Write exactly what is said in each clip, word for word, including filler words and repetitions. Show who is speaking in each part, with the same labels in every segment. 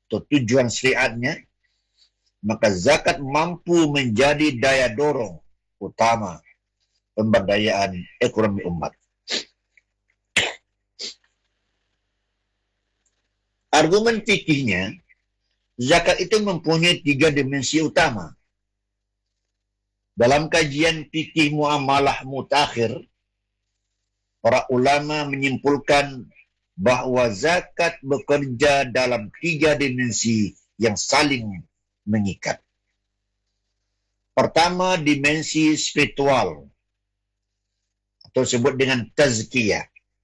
Speaker 1: atau tujuan syariatnya, maka zakat mampu menjadi daya dorong utama pemberdayaan ekonomi umat. Argumen fikihnya, zakat itu mempunyai tiga dimensi utama. Dalam kajian fikih muamalah mutakhir, para ulama menyimpulkan bahwa zakat bekerja dalam tiga dimensi yang saling mengikat. Pertama, dimensi spiritual, atau disebut dengan tazkiyah.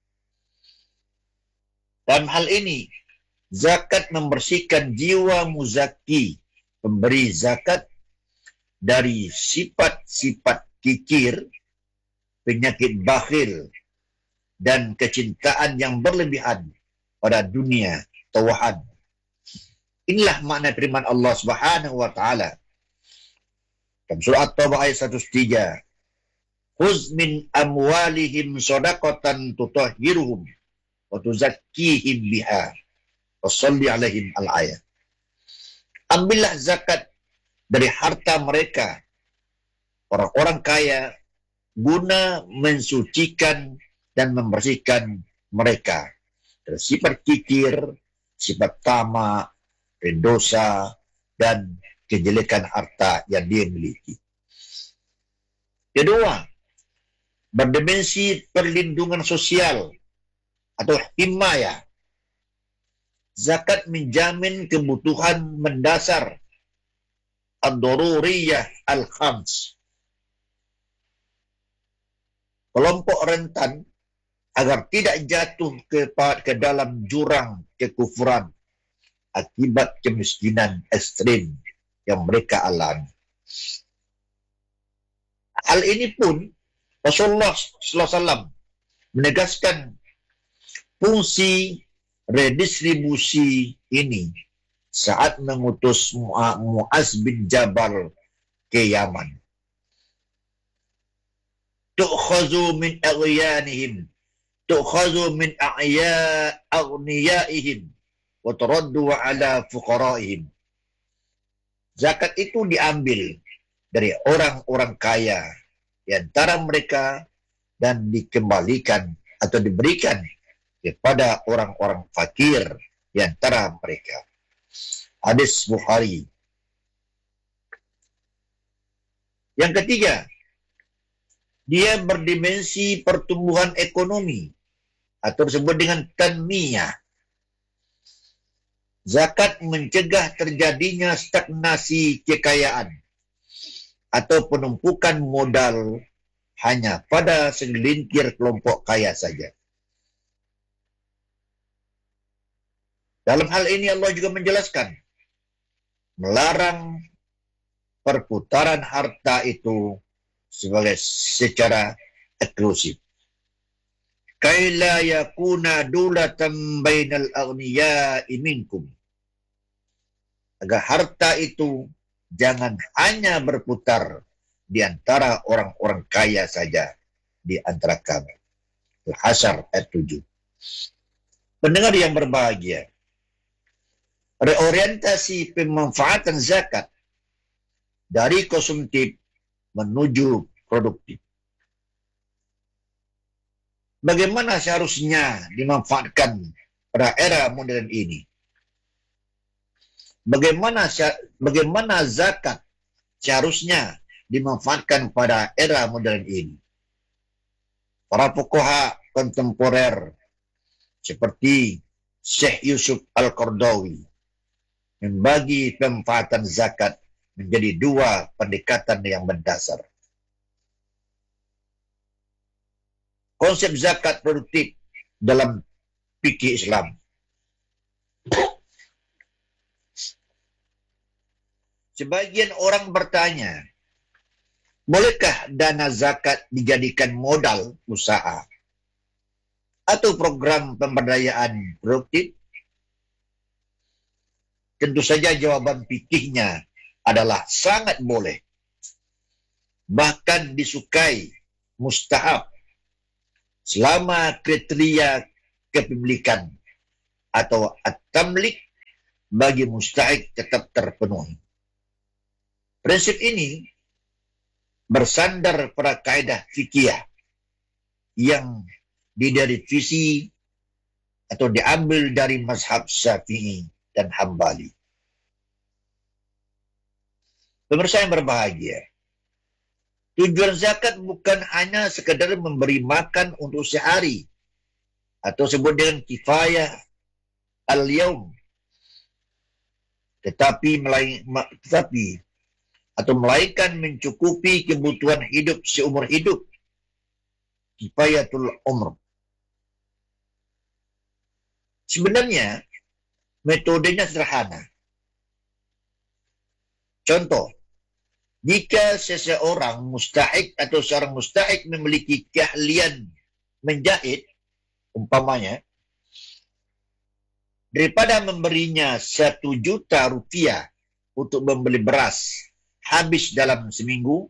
Speaker 1: Dalam hal ini, zakat membersihkan jiwa muzaki, pemberi zakat, dari sifat-sifat kikir, penyakit bakhil, dan kecintaan yang berlebihan pada dunia tawahan. Inilah makna firman Allah Subhanahu wa taala dalam surah At-Taubah ayat seratus tiga. Khuz min amwalihim shadaqatan tutahhiruhum wa tuzakkihim biha wa shalli alaihim al-ayat. Ambillah zakat dari harta mereka, orang-orang kaya, guna mensucikan dan membersihkan mereka dari sifat kikir, sifat tamak, dosa, dan kejelekan harta yang dia miliki. Kedua, berdimensi perlindungan sosial atau himayah. Zakat menjamin kebutuhan mendasar ad-daruriyah al-khams, kelompok rentan, agar tidak jatuh ke, ke dalam jurang kekufuran akibat kemiskinan ekstrim yang mereka alami. Hal ini pun Rasulullah sallallahu alaihi wasallam menegaskan fungsi redistribusi ini saat mengutus Mu'az bin Jabal ke Yaman. Tu'khazu min aghyanihim, tu'khazu min a'ya aghniyaihim, wa turaddu ala fuqaraihim. Zakat itu diambil dari orang-orang kaya di antara mereka dan dikembalikan atau diberikan kepada orang-orang fakir di antara mereka. Hadis Bukhari. Yang ketiga, dia berdimensi pertumbuhan ekonomi atau disebut dengan tanmiyah. Zakat mencegah terjadinya stagnasi kekayaan atau penumpukan modal hanya pada segelintir kelompok kaya saja. Dalam hal ini Allah juga menjelaskan, melarang perputaran harta itu sebagai secara eksklusif. Kaila yakuna dulatan bainal aghniya'i minkum. Agar harta itu jangan hanya berputar di antara orang-orang kaya saja di antara kamu. Al-Hasyr ayat tujuh. Pendengar yang berbahagia, reorientasi pemanfaatan zakat dari konsumtif menuju produktif. Bagaimana seharusnya dimanfaatkan pada era modern ini? Bagaimana bagaimana zakat seharusnya dimanfaatkan pada era modern ini? Para fuqaha kontemporer seperti Syekh Yusuf Al-Qardawi membagi pemanfaatan zakat menjadi dua pendekatan yang mendasar. Konsep zakat produktif dalam fikih Islam. Sebagian orang bertanya, bolehkah dana zakat dijadikan modal usaha atau program pemberdayaan produktif? Tentu saja jawaban fikihnya adalah sangat boleh. Bahkan disukai, mustahab, selama kriteria kepemilikan atau at-tamlik bagi mustahik tetap terpenuhi. Prinsip ini bersandar pada kaedah fikih yang diderivasi atau diambil dari mazhab Syafi'i dan Hambali. Pemirsa yang berbahagia, tujuan zakat bukan hanya sekedar memberi makan untuk sehari atau sebut dengan kifayah al-yaum, tetapi melai, tetapi atau melainkan mencukupi kebutuhan hidup seumur hidup, kifayatul umr. Sebenarnya metodenya sederhana. Contoh, jika seseorang mustahik atau seorang mustahik memiliki keahlian menjahit, umpamanya, daripada memberinya satu juta rupiah untuk membeli beras habis dalam seminggu,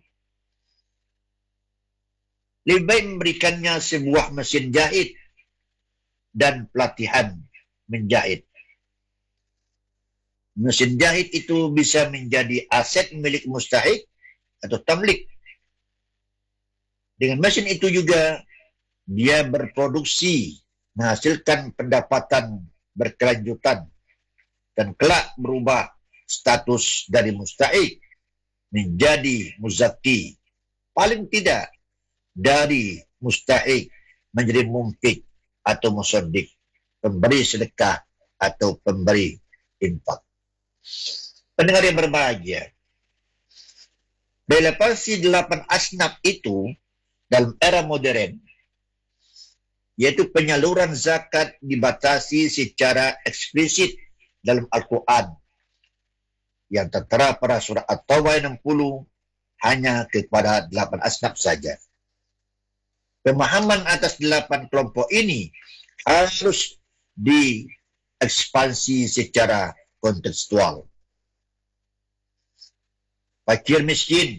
Speaker 1: lebih baik memberikannya sebuah mesin jahit dan pelatihan menjahit. Mesin jahit itu bisa menjadi aset milik mustahik atau tamlik. Dengan mesin itu juga dia berproduksi, menghasilkan pendapatan berkelanjutan, dan kelak berubah status dari mustahik menjadi muzaki. Paling tidak dari mustahik menjadi mumfik atau musaddiq, pemberi sedekah atau pemberi infak. Pendengar yang berbahagia, relevansi delapan asnaf itu dalam era modern, yaitu penyaluran zakat dibatasi secara eksplisit dalam Al-Quran yang tertera pada surah At-Taubah enam puluh hanya kepada delapan asnaf saja. Pemahaman atas delapan kelompok ini harus diekspansi secara kontekstual. Fakir miskin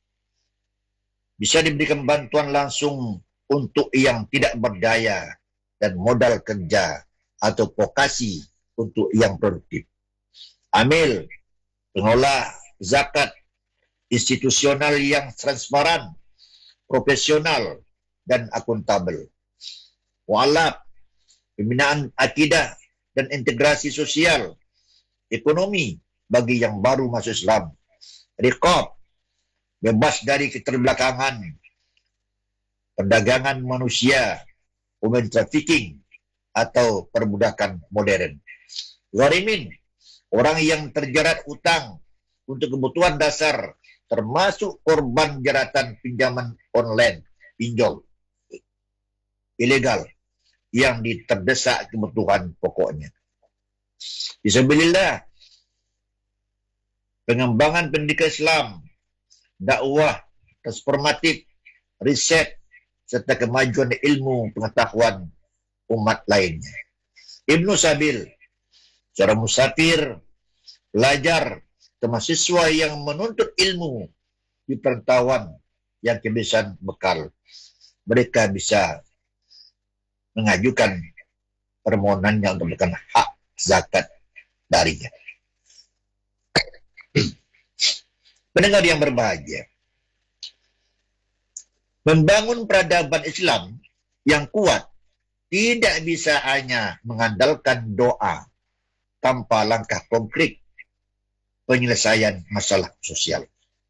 Speaker 1: bisa diberikan bantuan langsung untuk yang tidak berdaya dan modal kerja atau vokasi untuk yang produktif. Amil, pengolah zakat institusional yang transparan, profesional, dan akuntabel. Mu'alaf, pembinaan akidah dan integrasi sosial, ekonomi bagi yang baru masuk Islam. Riqab, bebas dari keterbelakangan, perdagangan manusia, human trafficking, atau perbudakan modern. Gharimin, orang yang terjerat utang untuk kebutuhan dasar, termasuk korban jeratan pinjaman online, pinjol ilegal, yang terdesak kebutuhan pokoknya. Bismillah, pengembangan pendidikan Islam, dakwah, transformatif, riset, serta kemajuan ilmu pengetahuan umat lainnya. Ibnu Sabil, seorang musafir, pelajar, mahasiswa yang menuntut ilmu di perantauan yang kehabisan bekal. Mereka bisa mengajukan permohonannya untuk mendapatkan hak zakat darinya. Pendengar yang berbahagia, membangun peradaban Islam yang kuat tidak bisa hanya mengandalkan doa tanpa langkah konkret penyelesaian masalah sosial.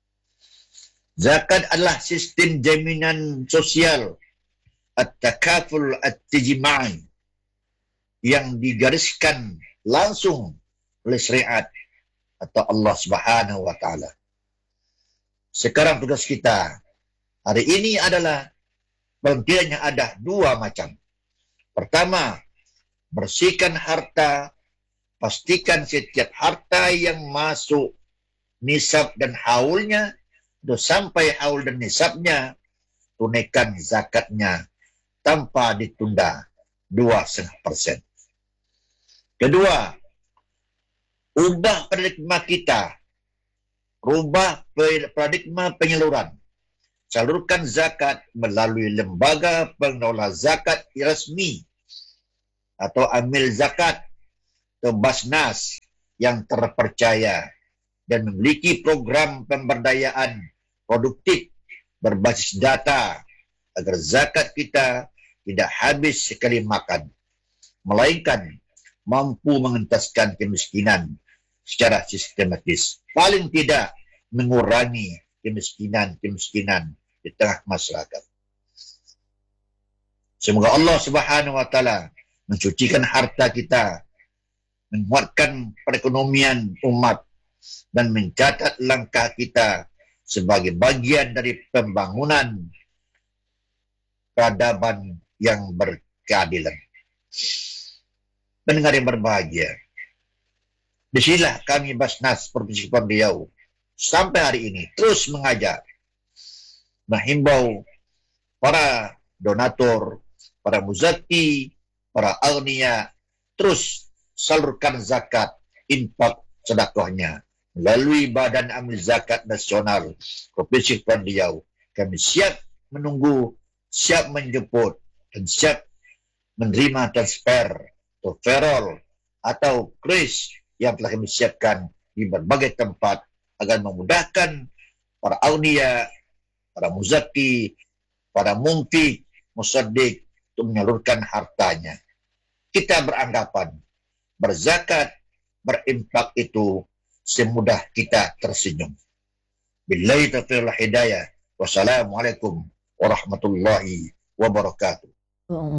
Speaker 1: Zakat adalah sistem jaminan sosial at-takaful at-tijma'i yang digariskan langsung oleh syariat atau Allah Subhanahu wa taala. Sekarang tugas kita hari ini adalah paling tidaknya ada dua macam. Pertama, bersihkan harta, pastikan setiap harta yang masuk nisab dan haulnya, atau sampai haul dan nisabnya, tunaikan zakatnya tanpa ditunda dua koma lima persen. Kedua, ubah paradigma kita, rubah paradigma penyaluran. Salurkan zakat melalui lembaga pengelola zakat resmi atau amil zakat atau Basnas yang terpercaya dan memiliki program pemberdayaan produktif berbasis data agar zakat kita tidak habis sekali makan, melainkan mampu mengentaskan kemiskinan secara sistematis. Paling tidak mengurangi kemiskinan-kemiskinan di tengah masyarakat. Semoga Allah Subhanahu wa taala mensucikan harta kita, menguatkan perekonomian umat, dan mencatat langkah kita sebagai bagian dari pembangunan peradaban yang berkeadilan. Pendengar yang berbahagia, disinilah kami Basnas Provinsi Kepulauan Riau sampai hari ini terus mengajak, menghimbau para donatur, para muzaki, para agniya, terus salurkan zakat, infak, sedekahnya melalui Badan Amil Zakat Nasional Provinsi Kepulauan Riau. Kami siap menunggu, siap menjemput, dan siap menerima transfer atau ferol atau kris yang telah kami siapkan di berbagai tempat agar memudahkan para agniya, para muzaki, para mumti, musaddiq untuk menyalurkan hartanya. Kita beranggapan berzakat, berinfak itu semudah kita tersenyum. Billahi taufiq wal hidayah. Wassalamualaikum warahmatullahi wabarakatuh.